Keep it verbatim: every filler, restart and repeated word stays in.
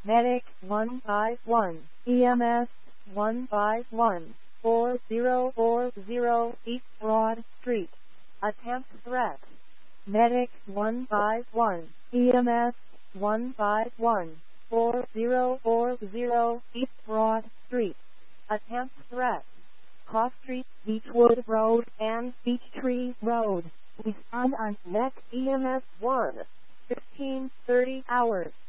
Medic one five one, E M S one five one, four zero four zero, East Broad Street. Attempt threat. Medic one five one, E M S one five one, four zero four zero, East Broad Street. Attempt threat. Cross Street, Beechwood Road, and Beechtree Road. Respond on N E C E M S one, fifteen thirty hours.